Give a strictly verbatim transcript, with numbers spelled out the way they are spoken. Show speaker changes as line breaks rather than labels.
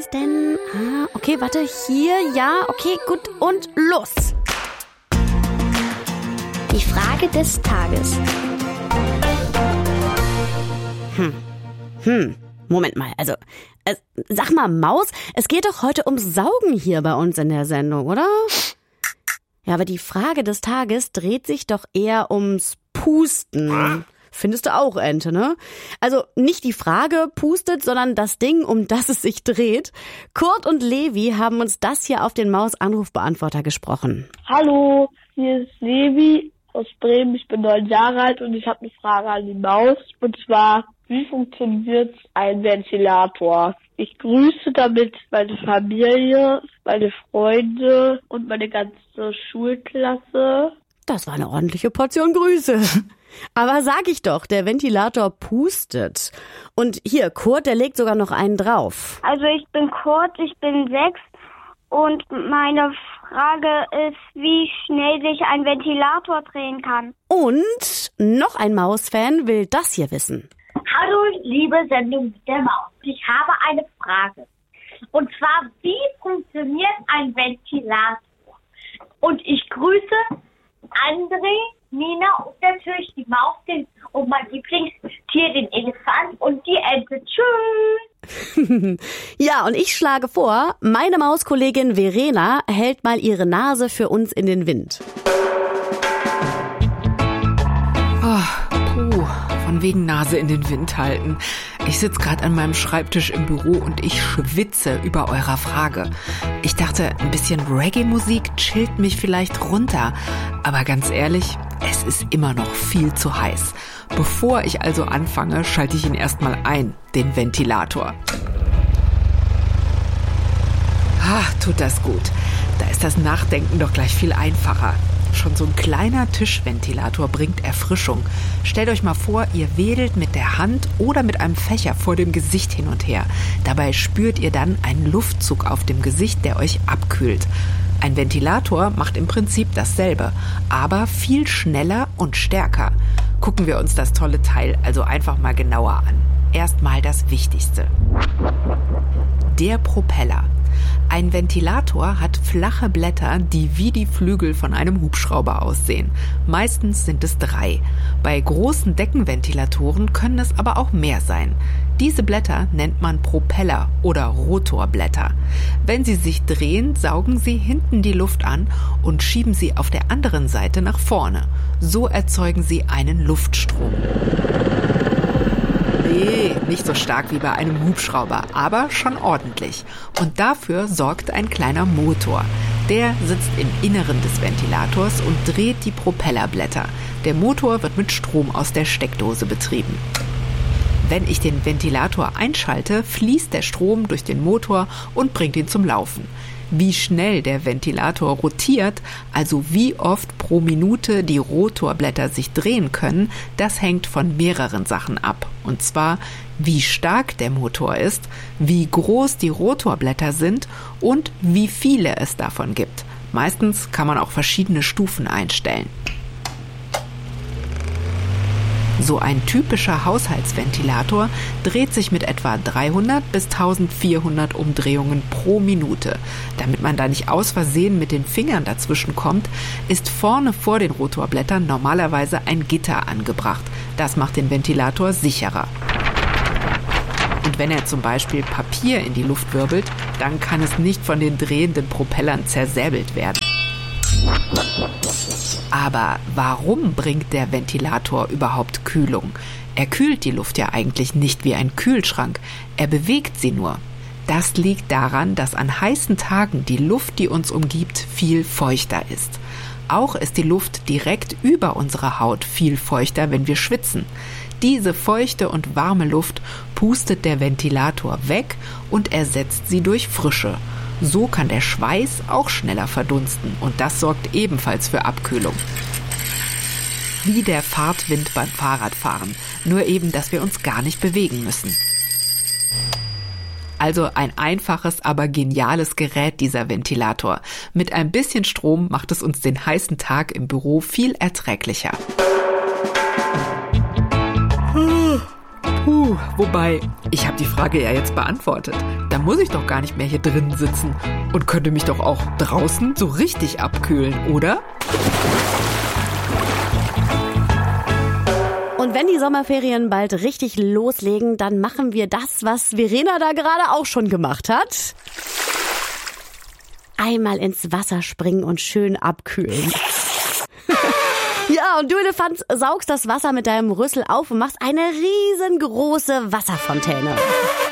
es denn? Ah, okay, warte, hier, ja, okay, gut und los.
Die Frage des Tages.
Hm, hm, Moment mal, also, äh, sag mal, Maus, es geht doch heute ums Saugen hier bei uns in der Sendung, oder? Ja, aber die Frage des Tages dreht sich doch eher ums Pusten. Findest du auch, Ente, ne? Also nicht die Frage pustet, sondern das Ding, um das es sich dreht. Kurt und Levi haben uns das hier auf den Maus-Anrufbeantworter gesprochen.
Hallo, hier ist Levi aus Bremen. Ich bin neun Jahre alt und ich habe eine Frage an die Maus. Und zwar, wie funktioniert ein Ventilator? Ich grüße damit meine Familie, meine Freunde und meine ganze Schulklasse.
Das war eine ordentliche Portion Grüße. Aber sag ich doch, der Ventilator pustet. Und hier, Kurt, der legt sogar noch einen drauf.
Also ich bin Kurt, ich bin sechs und meine Frage ist, wie schnell sich ein Ventilator drehen kann.
Und noch ein Mausfan will das hier wissen.
Hallo, liebe Sendung mit der Maus. Ich habe eine Frage. Und zwar, wie funktioniert ein Ventilator? Und ich grüße André, Nina und natürlich die Maus den, und mein Lieblingstier, den Elefant und die Ente. Tschüss!
Ja, und ich schlage vor, meine Mauskollegin Verena hält mal ihre Nase für uns in den Wind.
Oh, puh, von wegen Nase in den Wind halten. Ich sitze gerade an meinem Schreibtisch im Büro und ich schwitze über eurer Frage. Ich dachte, ein bisschen Reggae-Musik chillt mich vielleicht runter. Aber ganz ehrlich, es ist immer noch viel zu heiß. Bevor ich also anfange, schalte ich ihn erstmal ein, den Ventilator. Ah, tut das gut. Da ist das Nachdenken doch gleich viel einfacher. Schon so ein kleiner Tischventilator bringt Erfrischung. Stellt euch mal vor, ihr wedelt mit der Hand oder mit einem Fächer vor dem Gesicht hin und her. Dabei spürt ihr dann einen Luftzug auf dem Gesicht, der euch abkühlt. Ein Ventilator macht im Prinzip dasselbe, aber viel schneller und stärker. Gucken wir uns das tolle Teil also einfach mal genauer an. Erstmal das Wichtigste. Der Propeller. Ein Ventilator hat flache Blätter, die wie die Flügel von einem Hubschrauber aussehen. Meistens sind es drei. Bei großen Deckenventilatoren können es aber auch mehr sein. Diese Blätter nennt man Propeller oder Rotorblätter. Wenn sie sich drehen, saugen sie hinten die Luft an und schieben sie auf der anderen Seite nach vorne. So erzeugen sie einen Luftstrom. Nee, nicht so stark wie bei einem Hubschrauber, aber schon ordentlich. Und dafür sorgt ein kleiner Motor. Der sitzt im Inneren des Ventilators und dreht die Propellerblätter. Der Motor wird mit Strom aus der Steckdose betrieben. Wenn ich den Ventilator einschalte, fließt der Strom durch den Motor und bringt ihn zum Laufen. Wie schnell der Ventilator rotiert, also wie oft pro Minute die Rotorblätter sich drehen können, das hängt von mehreren Sachen ab. Und zwar, wie stark der Motor ist, wie groß die Rotorblätter sind und wie viele es davon gibt. Meistens kann man auch verschiedene Stufen einstellen. So ein typischer Haushaltsventilator dreht sich mit etwa dreihundert bis eintausendvierhundert Umdrehungen pro Minute. Damit man da nicht aus Versehen mit den Fingern dazwischen kommt, ist vorne vor den Rotorblättern normalerweise ein Gitter angebracht. Das macht den Ventilator sicherer. Und wenn er zum Beispiel Papier in die Luft wirbelt, dann kann es nicht von den drehenden Propellern zersäbelt werden. Aber warum bringt der Ventilator überhaupt Kühlung? Er kühlt die Luft ja eigentlich nicht wie ein Kühlschrank, er bewegt sie nur. Das liegt daran, dass an heißen Tagen die Luft, die uns umgibt, viel feuchter ist. Auch ist die Luft direkt über unserer Haut viel feuchter, wenn wir schwitzen. Diese feuchte und warme Luft pustet der Ventilator weg und ersetzt sie durch frische. So kann der Schweiß auch schneller verdunsten und das sorgt ebenfalls für Abkühlung. Wie der Fahrtwind beim Fahrradfahren, nur eben, dass wir uns gar nicht bewegen müssen. Also ein einfaches, aber geniales Gerät, dieser Ventilator. Mit ein bisschen Strom macht es uns den heißen Tag im Büro viel erträglicher. Puh, Puh, wobei, ich habe die Frage ja jetzt beantwortet. Da muss ich doch gar nicht mehr hier drinnen sitzen und könnte mich doch auch draußen so richtig abkühlen, oder?
Und wenn die Sommerferien bald richtig loslegen, dann machen wir das, was Verena da gerade auch schon gemacht hat. Einmal ins Wasser springen und schön abkühlen. Ja, und du Elefant saugst das Wasser mit deinem Rüssel auf und machst eine riesengroße Wasserfontäne.